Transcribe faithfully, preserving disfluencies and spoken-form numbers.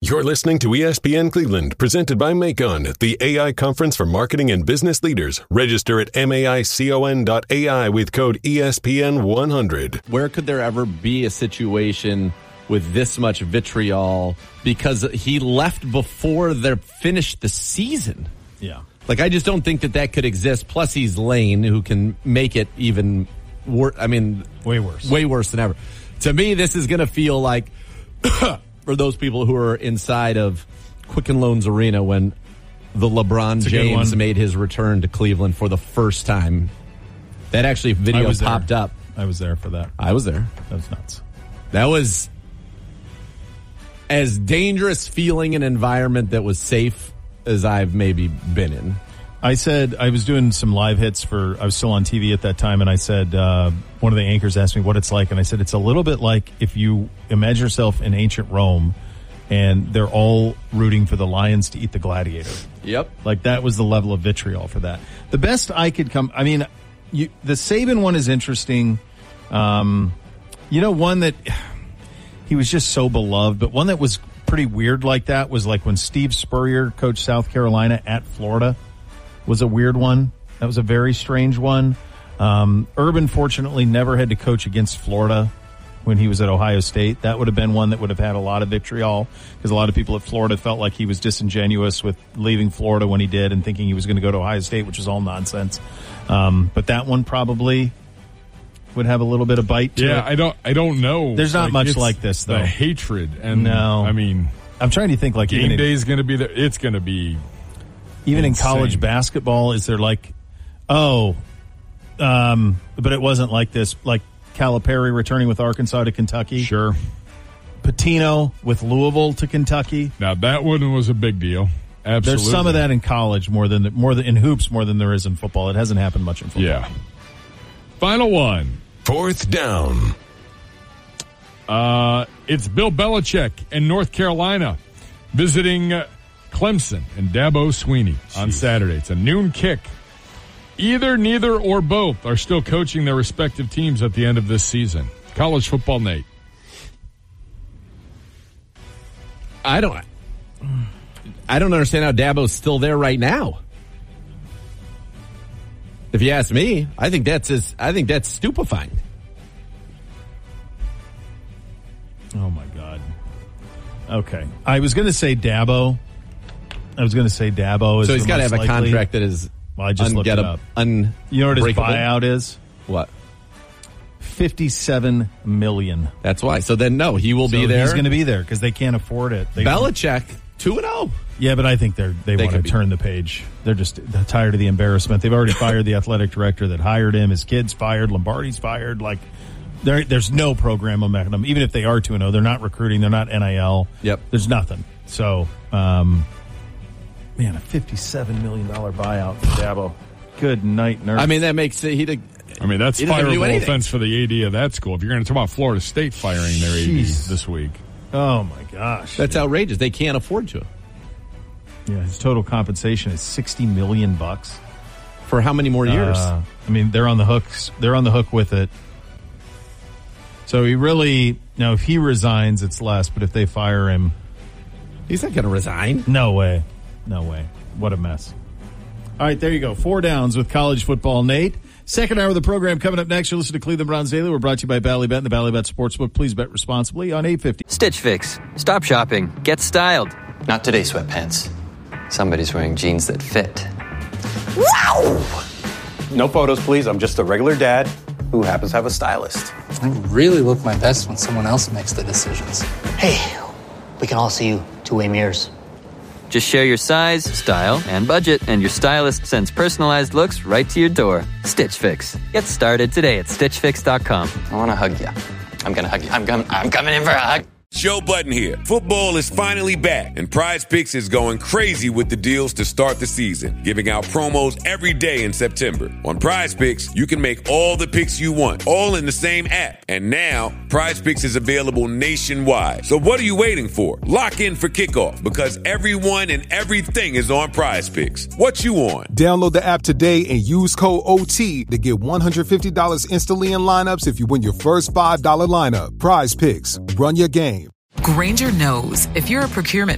You're listening to E S P N Cleveland, presented by Macon, the A I conference for marketing and business leaders. Register at maicon dot A I with code E S P N one hundred. Where could there ever be a situation with this much vitriol because he left before they finished the season? Yeah. Like, I just don't think that that could exist. Plus, he's Lane, who can make it even worse. I mean, way worse. Way worse than ever. To me, this is going to feel like... for those people who are inside of Quicken Loans Arena when the LeBron James made his return to Cleveland for the first time. That actually video popped there. up. I was there for that. I was there. That was nuts. That was as dangerous feeling an environment that was safe as I've maybe been in. I said, I was doing some live hits for, I was still on T V at that time, and I said, uh, one of the anchors asked me what it's like, and I said, it's a little bit like if you imagine yourself in ancient Rome, and they're all rooting for the lions to eat the gladiator. Yep. Like, that was the level of vitriol for that. The best I could come, I mean, you, the Saban one is interesting. Um, you know, one that, he was just so beloved, but one that was pretty weird like that was like when Steve Spurrier coached South Carolina at Florida. Was a weird one. That was a very strange one. Um, Urban, fortunately, never had to coach against Florida when he was at Ohio State. That would have been one that would have had a lot of vitriol because a lot of people at Florida felt like he was disingenuous with leaving Florida when he did and thinking he was going to go to Ohio State, which is all nonsense. Um, but that one probably would have a little bit of bite to yeah, it. I don't, I don't know. There's not like, much like this, though. The hatred. And, no. I mean, I'm trying to think like game day is going to be there. It's going to be. Even insane. In college basketball, is there like, oh, um, but it wasn't like this, like Calipari returning with Arkansas to Kentucky. Sure. Pitino with Louisville to Kentucky. Now, that one was a big deal. Absolutely. There's some of that in college more than, more than in hoops more than there is in football. It hasn't happened much in football. Yeah. Final one. Fourth down. Uh, it's Bill Belichick in North Carolina visiting uh, Clemson and Dabo Swinney on Saturday. It's a noon kick. Either, neither, or both are still coaching their respective teams at the end of this season. College football, Nate. I don't I don't understand how Dabo's still there right now. If you ask me, I think that's his, I think that's stupefying. Oh my God. Okay. I was going to say Dabo. I was going to say Dabo is So he's got to have likely. a contract that is well, I just looked it up. Un- you know what his buyout is? What? fifty-seven million dollars. That's why. So then, no, he will so be there. He's going to be there because they can't afford it. They Belichick, two and oh. Yeah, but I think they're, they, they want to turn the page. They're just they're tired of the embarrassment. They've already fired the athletic director that hired him. His kid's fired. Lombardi's fired. Like, there, there's no program momentum. Even if they are two and oh, they're not recruiting. They're not N I L. Yep. There's nothing. So, um, man, a fifty-seven million dollars buyout for Dabo. Good night, nurse. I mean, that makes it, he'd I mean, that's fireable offense for the A D of that school. If you're going to talk about Florida State firing their A D this week. Oh, my gosh. That's yeah. outrageous. They can't afford to. Yeah, his total compensation is sixty million bucks. For how many more years? Uh, I mean, they're on the hooks. They're on the hook with it. So he really, now if he resigns, it's less, but if they fire him. He's not going to resign. No way. No way. What a mess. All right, there you go. Four downs with college football, Nate. Second hour of the program coming up next. You'll listen to Cleveland Browns Daily. We're brought to you by Ballybet and the Ballybet Sportsbook. Please bet responsibly on eight fifty. Stitch Fix. Stop shopping. Get styled. Not today, sweatpants. Somebody's wearing jeans that fit. Wow! No photos, please. I'm just a regular dad who happens to have a stylist. I really look my best when someone else makes the decisions. Hey, we can all see you two-way mirrors. Just share your size, style, and budget, and your stylist sends personalized looks right to your door. Stitch Fix. Get started today at stitch fix dot com. I want to hug you. I'm going to hug you. I'm, com- I'm coming in for a hug. Joe Budden here. Football is finally back, and Prize Picks is going crazy with the deals to start the season, giving out promos every day in September. On Prize Picks, you can make all the picks you want, all in the same app. And now, Prize Picks is available nationwide. So what are you waiting for? Lock in for kickoff, because everyone and everything is on Prize Picks. What you on? Download the app today and use code O T to get one hundred fifty dollars instantly in lineups if you win your first five dollars lineup. Prize Picks. Run your game. Grainger knows if you're a procurement